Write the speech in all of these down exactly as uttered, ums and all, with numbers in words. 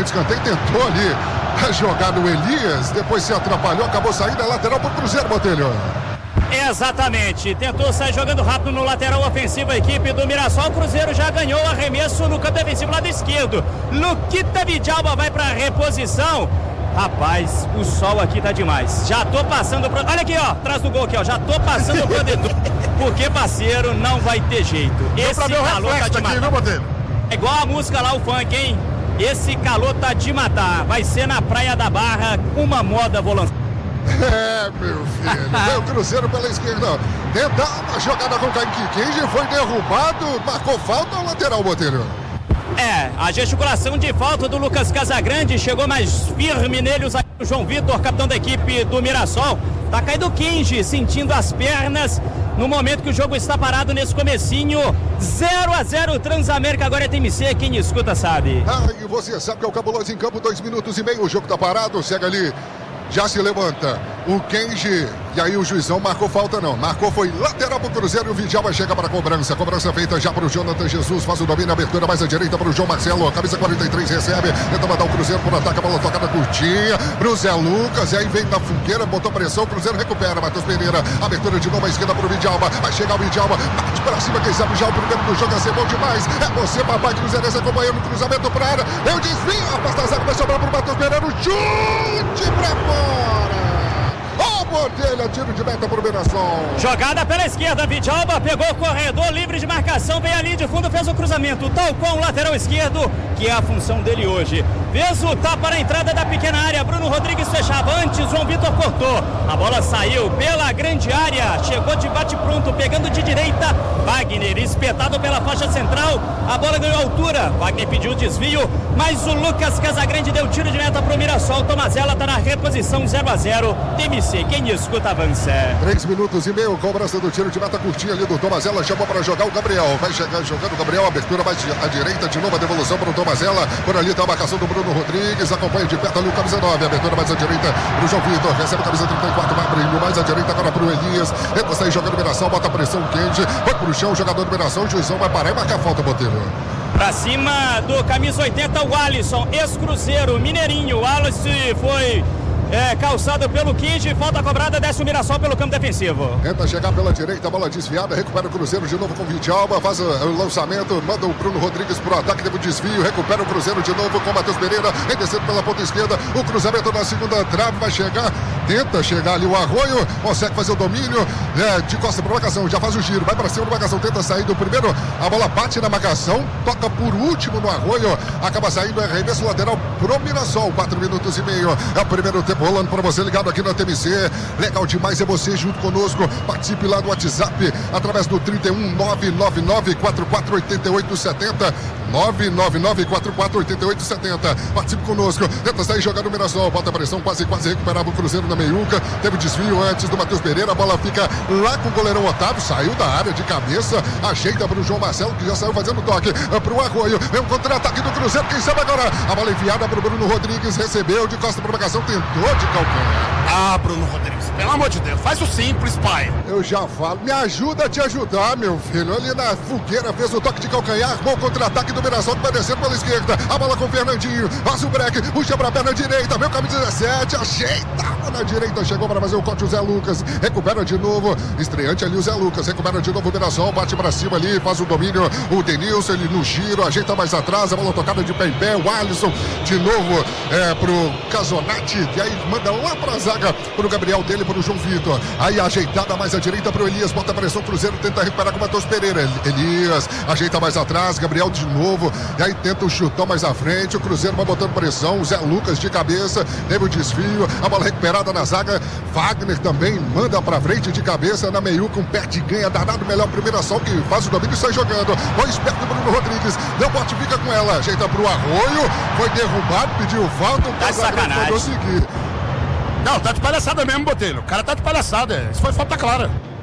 de escanteio, tentou ali jogar no Elias, depois se atrapalhou, acabou saindo, é lateral pro Cruzeiro, Botelho. Exatamente, tentou sair jogando rápido no lateral ofensivo a equipe do Mirassol. O Cruzeiro já ganhou o arremesso no campo defensivo lado esquerdo. Luquita Vidalba vai para reposição. Rapaz, o sol aqui tá demais. Já tô passando pro... Olha aqui, ó, atrás do gol aqui, ó. Já tô passando pro Edu. Porque, parceiro, não vai ter jeito. Esse calor tá de matar. É igual a música lá, o funk, hein? Esse calor tá de matar. Vai ser na Praia da Barra, uma moda volante. É, meu filho. Vem o Cruzeiro pela esquerda. Tentar uma jogada com o Kaique Kenji, foi derrubado, marcou falta ao lateral, Botelho. É, a gesticulação de falta do Lucas Casagrande chegou mais firme nele, o João Vitor, capitão da equipe do Mirassol. Tá caindo o Kenji, sentindo as pernas no momento que o jogo está parado nesse comecinho. zero a zero Transamérica, agora é T M C, quem escuta sabe. Ah, e você sabe que é o Cabuloso em campo, dois minutos e meio, o jogo tá parado, segue ali. Já se levanta o Kenji. E aí o juizão marcou falta não. Marcou, foi lateral pro Cruzeiro. E o Vidalba chega para a cobrança. Cobrança feita já para o Jonathan Jesus. Faz o domínio, abertura mais à direita para o João Marcelo. Camisa quarenta e três recebe. Tenta mandar o Cruzeiro por ataque. A bola tocada curtinha pro Zé Lucas. E aí vem na fogueira, botou pressão. O Cruzeiro recupera. Matheus Pereira. Abertura de novo à esquerda pro Vidalba. Vai chegar o Vidalba. Bate para cima. Quem sabe já o primeiro do jogo. É ser bom demais. É você, papai Cruzeirense, acompanhando o cruzamento para a área. Eu desvio. Afasta a zaga. Vai sobrar pro Matheus Pereira. Chute para fora. Ó, Botelho, tiro de meta pro Mirassol. Jogada pela esquerda, Vidalba pegou o corredor livre de marcação, vem ali de fundo, fez o cruzamento, tal com o lateral esquerdo, que é a função dele hoje. Fez o tapa na entrada da pequena área, Bruno Rodrigues fechava antes, João Vitor cortou. A bola saiu pela grande área, chegou de bate pronto, pegando de direita, Wagner espetado pela faixa central, a bola ganhou altura, Wagner pediu desvio, mas o Lucas Casagrande deu tiro de meta pro Mirassol. Tomazella tá na reposição, zero a zero, T M C, quem escuta avança. Três minutos e meio, cobrança do tiro de meta curtinha ali do Tomazella, chamou para jogar o Gabriel, vai chegar jogando o Gabriel, abertura mais à direita, de novo a devolução para o Tomazella, por ali tá a marcação do Bruno Rodrigues, acompanha de perto ali o camisa nove, abertura mais à direita pro João Vitor, recebe a camisa trinta e quatro, vai abrindo mais à direita agora pro Elias, tenta sair jogando Mirassol, bota a pressão quente, vai pro chão, o jogador do Mirassol, o juizão vai parar e marcar a falta, Botelho. Pra cima do camisa oitenta, o Alisson, ex-Cruzeiro, Mineirinho, o Alisson foi... É, calçado pelo Kenji, falta cobrada, desce o Mirassol pelo campo defensivo. Tenta chegar pela direita, bola desviada, recupera o Cruzeiro de novo com o Vidalba, faz o, o lançamento, manda o Bruno Rodrigues pro ataque, teve o desvio, recupera o Cruzeiro de novo com o Matheus Pereira, vem descendo pela ponta esquerda, o cruzamento na segunda trave, vai chegar, tenta chegar ali o Arroio, consegue fazer o domínio, é, de costa para marcação, já faz o giro, vai para cima da marcação, tenta sair do primeiro, a bola bate na marcação, toca por último no Arroio, acaba saindo, é arremesso lateral pro Mirassol, quatro minutos e meio, é o primeiro tempo rolando para você ligado aqui na T M C, legal demais é você junto conosco, participe lá do WhatsApp, através do trinta e um, nove nove nove, quatro quatro oito oito sete zero, nove nove nove, quatro quatro oito oito sete zero, participe conosco, tenta sair jogando o Mirassol, bota a pressão, quase quase recuperava o Cruzeiro na meiuca, teve desvio antes do Matheus Pereira, a bola fica lá com o goleirão Otávio, saiu da área de cabeça, ajeita para o João Marcelo, que já saiu fazendo toque, para o Arroio, vem um contra-ataque do Cruzeiro, quem sabe agora, a bola enviada para o Bruno Rodrigues, recebeu de costa para marcação, tentou de calcanhar. Ah, Bruno Rodrigues, pelo amor de Deus, faz o simples, pai. Eu já falo, me ajuda a te ajudar, meu filho. Ali na fogueira fez o toque de calcanhar, bom contra-ataque do Mirassol, que vai descendo pela esquerda. A bola com o Fernandinho, faz o break, puxa pra perna direita, vem o camisa dezessete, ajeita na direita, chegou para fazer o corte o Zé Lucas, recupera de novo, estreante ali o Zé Lucas, recupera de novo o Mirassol, bate pra cima ali, faz o domínio, o Denilson, ele no giro, ajeita mais atrás, a bola tocada de pé em pé, o Alisson, de novo, é, pro Casonati, e aí manda lá pra zaga, pro Gabriel dele, pro João Vitor, aí ajeitada mais à direita pro Elias, bota a pressão, Cruzeiro tenta recuperar com o Matheus Pereira, Elias, ajeita mais atrás, Gabriel de novo, e aí tenta o chutão mais à frente, o Cruzeiro vai botando pressão, o Zé Lucas de cabeça, teve o desvio, a bola recuperada na zaga, Wagner também manda pra frente de cabeça, na meiuca, um pé de ganha, danado, melhor primeira ação, que faz o domínio e sai jogando, foi esperto do Bruno Rodrigues, deu bote, fica com ela, ajeita pro Arroio, foi derrubado, pediu falta, o Casagrande mandou seguir. Não, tá de palhaçada mesmo, Botelho. O cara tá de palhaçada. Isso foi falta clara.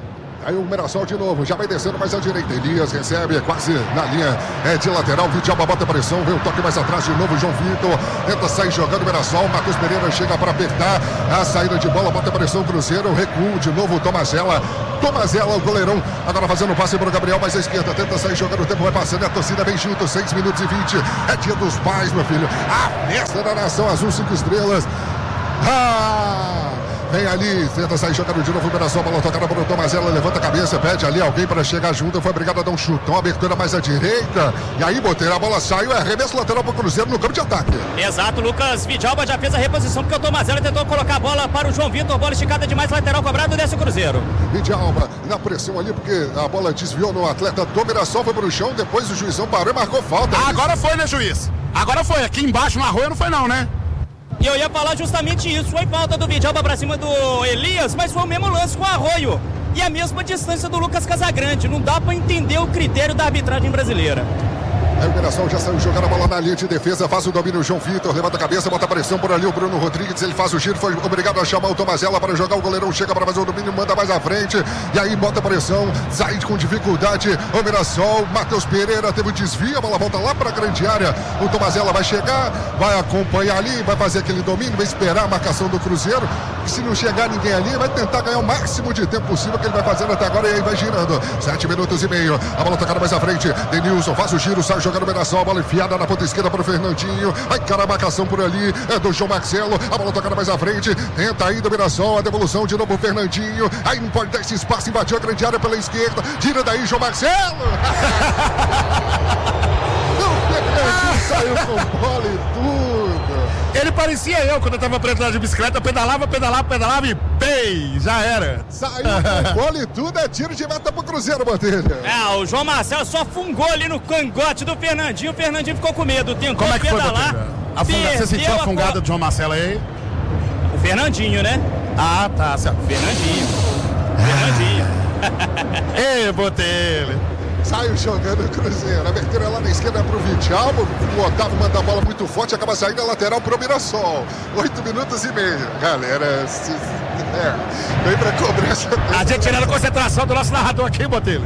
Aí o Mirassol de novo, já vai descendo mais à direita. Elias recebe quase na linha é, de lateral. Vidalba bota pressão, vem o toque mais atrás de novo. João Vitor tenta sair jogando o Mirassol. Matheus Pereira chega para apertar a saída de bola, bota pressão. Cruzeiro, recuo de novo. Tomazella, Tomazella, o goleirão. Agora fazendo o passe para o Gabriel, mais à esquerda. Tenta sair jogando, o tempo vai passando. A torcida vem junto, seis minutos e vinte. É dia dos pais, meu filho. A festa da nação azul, cinco estrelas. Ah! Vem ali, tenta sair jogando de novo o Mirassol, bola tocada para o Tomazella, levanta a cabeça, pede ali alguém para chegar junto, foi obrigado a dar um chutão, abertura mais à direita, e aí Botelho, a bola saiu, é arremesso lateral para o Cruzeiro no campo de ataque. Exato, Lucas Vidalba já fez a reposição, porque o Tomazella tentou colocar a bola para o João Vitor, bola esticada demais, lateral cobrado, desce o Cruzeiro. Vidalba na pressão ali, porque a bola desviou no atleta do Mirassol, foi para o chão, depois o juizão parou e marcou falta. Ah, agora foi, né, juiz? Agora foi, aqui embaixo no arroio não foi não, né? E eu ia falar justamente isso, foi falta do Vidalba pra cima do Elias, mas foi o mesmo lance com o Arroio. E a mesma distância do Lucas Casagrande, não dá pra entender o critério da arbitragem brasileira. Aí o Mirassol já saiu jogando a bola na linha de defesa, faz o domínio o João Vitor, levanta a cabeça, bota a pressão por ali o Bruno Rodrigues, ele faz o giro, foi obrigado a chamar o Tomazella para jogar, o goleirão chega para fazer o domínio, manda mais à frente, e aí bota a pressão, sai com dificuldade o Mirassol, Matheus Pereira teve o desvio, a bola volta lá para a grande área, o Tomazella vai chegar, vai acompanhar ali, vai fazer aquele domínio, vai esperar a marcação do Cruzeiro, e se não chegar ninguém ali, vai tentar ganhar o máximo de tempo possível que ele vai fazendo até agora, e aí vai girando, sete minutos e meio, a bola tocada mais à frente, Denilson faz o giro, sai jogando o Mirassol, a bola enfiada na ponta esquerda para o Fernandinho, vai cara a marcação por ali, é do João Marcelo, a bola tocada mais à frente, tenta ainda o Mirassol, a devolução de novo o Fernandinho, aí não pode dar esse espaço, invadiu a grande área pela esquerda, tira daí João Marcelo! O Fernandinho saiu com bola e tudo! Ele parecia eu quando eu tava apresentando de bicicleta, pedalava, pedalava, pedalava e pei, já era. Saiu com bola e tudo, é tiro de meta pro Cruzeiro, Botelho. É, o João Marcelo só fungou ali no cangote do Fernandinho, o Fernandinho ficou com medo, tentou Como é que pedalar. Foi, a funga... Você sentiu a fungada a... do João Marcelo aí? O Fernandinho, né? Ah, tá, certo. Fernandinho. Fernandinho. Ei, Botelho. Saiu jogando o Cruzeiro, abertura lá na esquerda pro Vidalba, o Otávio manda a bola muito forte, acaba saindo a lateral pro Mirassol, oito minutos e meio, galera, se... é, vem pra cobrança. A gente tirando a concentração do nosso narrador aqui, Botelho.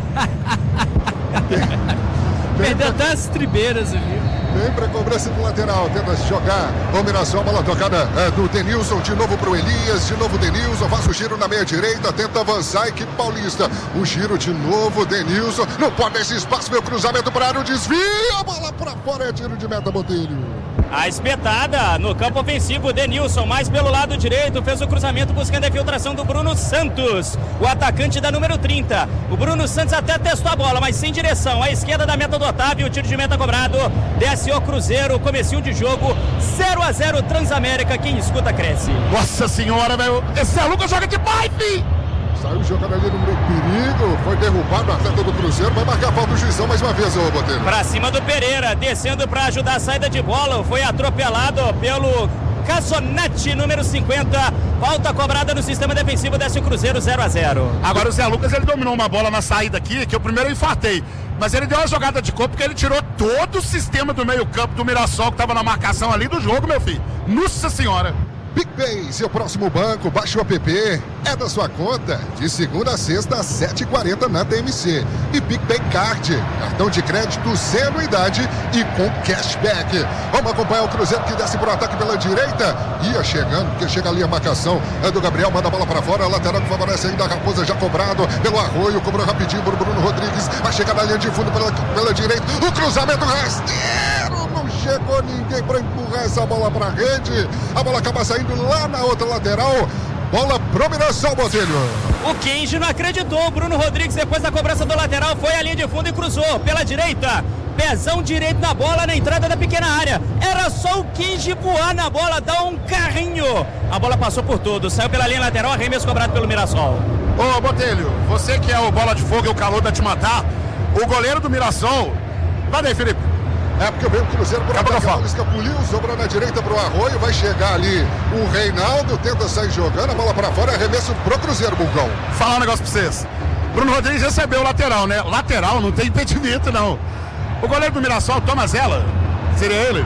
Perdeu até as tribeiras ali. Vem para a cobrança do lateral, tenta jogar o Mirassol, a bola tocada é, do Denilson, de novo para o Elias, de novo Denilson, faz o giro na meia direita, tenta avançar, equipe paulista, o giro de novo, Denilson, não pode esse espaço, meu cruzamento para a área, o desvio, a bola para fora, é tiro de meta, Botelho. A espetada no campo ofensivo, Denilson, mais pelo lado direito, fez o cruzamento buscando a infiltração do Bruno Santos, o atacante da número trinta. O Bruno Santos até testou a bola, mas sem direção. À esquerda da meta do Otávio, o tiro de meta cobrado. Desce o Cruzeiro, comecinho de jogo, zero a zero Transamérica. Quem escuta cresce. Nossa senhora, velho. Esse é Lucas joga demais, filho. Saiu jogando ali no meio perigo, foi derrubado o atleta do Cruzeiro, vai marcar a falta do juizão mais uma vez, ô Botelho. Pra cima do Pereira, descendo pra ajudar a saída de bola, foi atropelado pelo Cassonati, número cinquenta, falta cobrada no sistema defensivo, desce o Cruzeiro zero a zero. Agora o Zé Lucas, ele dominou uma bola na saída aqui, que eu primeiro infartei, mas ele deu uma jogada de corpo, porque ele tirou todo o sistema do meio campo do Mirassol, que tava na marcação ali do jogo, meu filho. Nossa senhora. PicPay, seu próximo banco, baixe o app, é da sua conta, de segunda a sexta às sete e quarenta na T M C. E PicPay Card, cartão de crédito sem anuidade e com cashback. Vamos acompanhar o Cruzeiro que desce por ataque pela direita, ia chegando, porque chega ali a marcação é do Gabriel, manda a bola para fora, a lateral que favorece ainda a Raposa, já cobrado pelo Arroio, cobrou rapidinho pro Bruno Rodrigues, vai chegar na linha de fundo pela, pela direita, o cruzamento rasteiro, não chegou ninguém para empurrar essa bola para a rede, a bola acaba saindo lá na outra lateral, bola pro Mirassol, Botelho. O Kenji não acreditou, o Bruno Rodrigues depois da cobrança do lateral foi à linha de fundo e cruzou pela direita, pezão direito na bola na entrada da pequena área, era só o Kenji voar na bola, dar um carrinho, a bola passou por tudo, saiu pela linha lateral, arremesso cobrado pelo Mirassol. Ô Botelho, você que é o bola de fogo e o calor da te matar, o goleiro do Mirassol, vai daí, Felipe. É porque veio o Cruzeiro por ataque, a bola escapuliu, sobrou na direita pro Arroio, vai chegar ali o Reinaldo, tenta sair jogando, a bola pra fora, arremesso pro Cruzeiro, Bulgão. Falar um negócio pra vocês, Bruno Rodrigues recebeu o lateral, né? Lateral, não tem impedimento, não. O goleiro do Mirassol, Tomazella, seria ele?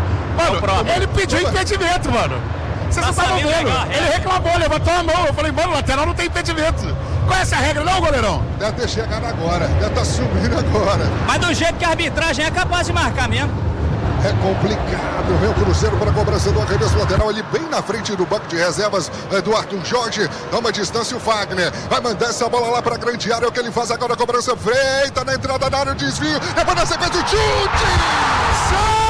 Mano, ele pediu impedimento, mano. Vocês não estavam vendo, ele reclamou, levantou a mão, eu falei, mano, lateral não tem impedimento. Conhece a regra não, goleirão? Deve ter chegado agora, deve estar subindo agora. Mas do jeito que a arbitragem é capaz de marcar mesmo. É complicado, vem o Cruzeiro para a cobrança do arremesso lateral, ali bem na frente do banco de reservas do Arthur Jorge. Dá uma distância o Fagner, vai mandar essa bola lá para a grande área, é o que ele faz agora, a cobrança feita na entrada da área, o desvio, é para a sequência, o chute! Sai!